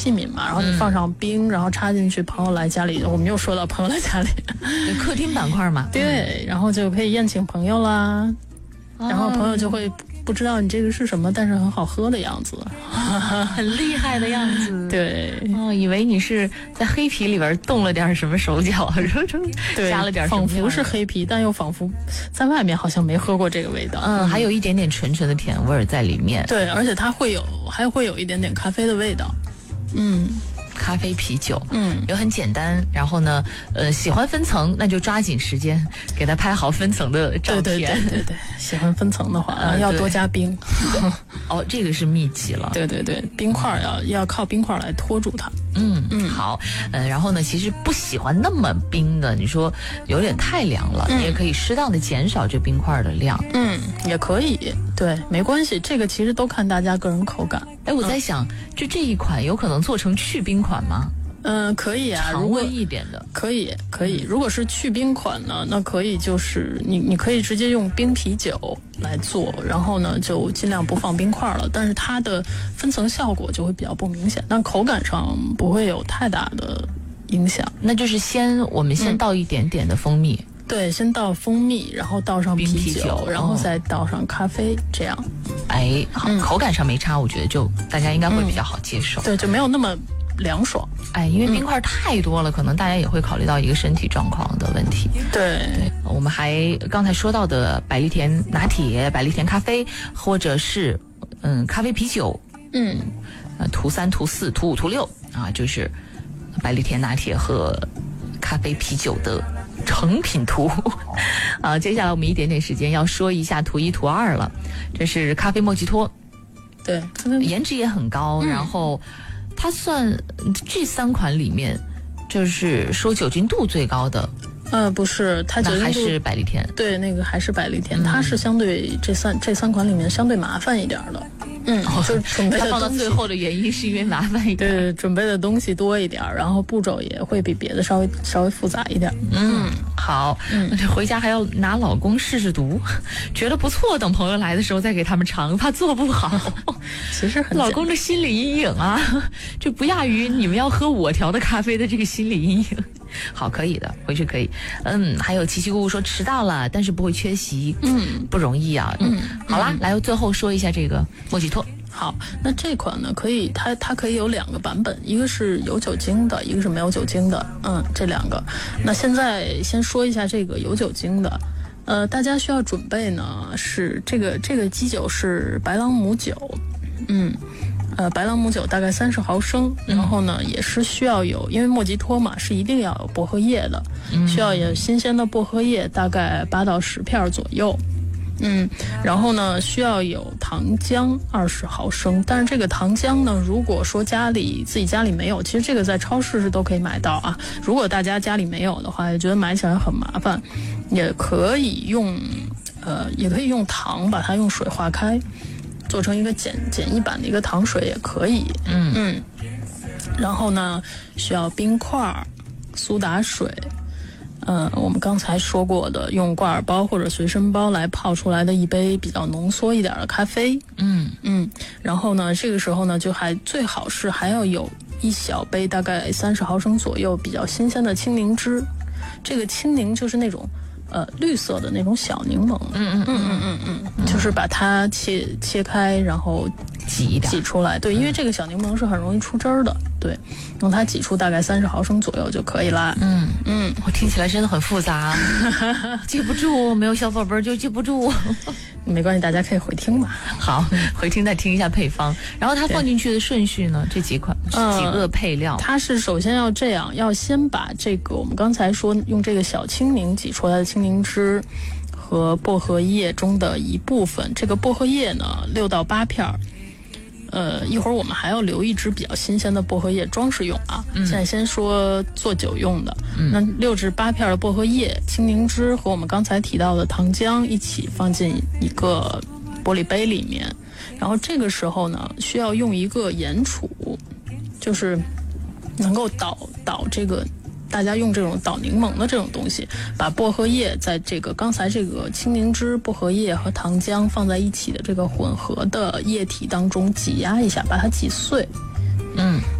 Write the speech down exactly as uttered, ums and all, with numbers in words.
器皿嘛，然后你放上冰，然后插进去，朋友来家里，我们又说到朋友来家里， 客厅板块嘛， 对，然后就可以宴请朋友啦，然后朋友就会不知道你这个是什么，但是很好喝的样子， 很厉害的样子。 对， 哦，以为你是在黑啤里边动了点什么手脚， 对， 加了点什么， 仿佛是黑啤，但又仿佛在外面好像没喝过这个味道。 嗯，嗯还有一点点纯纯的甜味儿在里面。 对，而且它会有，还会有一点点咖啡的味道。嗯。 咖啡啤酒， 嗯， 也很简单。然后呢，呃，喜欢分层，那就抓紧时间给他拍好分层的照片。 对对对对对，喜欢分层的话，呃、要多加冰。 哦，这个是秘籍了。 对对对，冰块要要靠冰块来拖住它。 嗯嗯，好，呃，然后呢，其实不喜欢那么冰的，你说有点太凉了，嗯、你也可以适当的减少这冰块的量。 嗯，也可以，对，没关系，这个其实都看大家个人口感。 哎，我在想，嗯、就这一款有可能做成去冰款吗？ 嗯、呃，可以啊， 常温一点的， 可以可以。如果是去冰款呢，那可以就是你你可以直接用冰啤酒来做，然后呢就尽量不放冰块了，但是它的分层效果就会比较不明显，但口感上不会有太大的影响。 那就是先我们先倒一点点的蜂蜜。 嗯对，先倒蜂蜜，然后倒上啤酒， 啤酒然后再倒上咖啡，哦、这样。 哎，好，嗯、口感上没差，我觉得就大家应该会比较好接受。 嗯、对，就没有那么凉爽。 哎，因为冰块太多了，嗯、可能大家也会考虑到一个身体状况的问题。 对， 对，我们还刚才说到的百利甜拿铁、百利甜咖啡，或者是嗯咖啡啤酒， 嗯， 呃图三、图四、图五、图六啊，就是百利甜拿铁和咖啡啤酒的成品图啊，接下来我们一点点时间要说一下图一图二了。这是咖啡莫吉托， 对， 颜值也很高，嗯、然后它算这三款里面就是说酒精度最高的。 呃，不是，它酒精度还是百利甜， 对，那个还是百利甜，嗯、它是相对这三这三款里面相对麻烦一点的。嗯，就准备的它放到最后的原因是因为麻烦一点， 对，准备的东西多一点，然后步骤也会比别的稍微稍微复杂一点。 嗯，好，嗯，回家还要拿老公试试毒，觉得不错，等朋友来的时候再给他们尝，怕做不好。 其实很老公的心理阴影啊，就不亚于你们要喝我调的咖啡的这个心理阴影。好，可以的，回去可以。嗯，还有琪琪姑姑说迟到了，但是不会缺席，嗯，不容易啊。嗯，好啦，嗯、来最后说一下这个莫吉托。 好，那这款呢，可以它它可以有两个版本，一个是有酒精的，一个是没有酒精的。嗯，这两个。那现在先说一下这个有酒精的。呃，大家需要准备呢是这个这个基酒是白朗姆酒，嗯。呃，白朗姆酒大概三十毫升，然后呢，也是需要有，因为莫吉托嘛，是一定要有薄荷叶的，嗯、需要有新鲜的薄荷叶，大概八到十片左右，嗯，然后呢，需要有糖浆二十毫升，但是这个糖浆呢，如果说家里自己家里没有，其实这个在超市是都可以买到啊。如果大家家里没有的话，也觉得买起来很麻烦，也可以用，呃，也可以用糖把它用水化开。做成一个简简易版的一个糖水也可以，嗯嗯，然后呢，需要冰块、苏打水，呃，我们刚才说过的，用挂耳包或者随身包来泡出来的一杯比较浓缩一点的咖啡，嗯嗯，然后呢，这个时候呢，就还最好是还要有一小杯，大概三十毫升左右比较新鲜的青柠汁，这个青柠就是那种。呃，绿色的那种小柠檬，嗯嗯嗯嗯嗯嗯，就是把它切切开，然后挤一点挤出来。对，因为这个小柠檬是很容易出汁儿的，对，用它挤出大概三十毫升左右就可以啦。 嗯嗯，我听起来真的很复杂，记不住，没有小宝贝儿就记不住。 没关系，大家可以回听嘛。 好，回听再听一下配方，然后它放进去的顺序呢？这几款几个配料、 呃，它是首先要这样，要先把这个我们刚才说用这个小青柠挤出来的青柠汁和薄荷叶中的一部分，这个薄荷叶呢六到八片儿。呃，一会儿我们还要留一支比较新鲜的薄荷叶装饰用啊。嗯、现在先说做酒用的，嗯、那六至八片的薄荷叶、青柠汁和我们刚才提到的糖浆一起放进一个玻璃杯里面，然后这个时候呢，需要用一个盐杵，就是能够捣捣这个。大家用这种捣柠檬的这种东西，把薄荷叶在这个刚才这个青柠汁、薄荷叶和糖浆放在一起的这个混合的液体当中挤压一下，把它挤碎。嗯，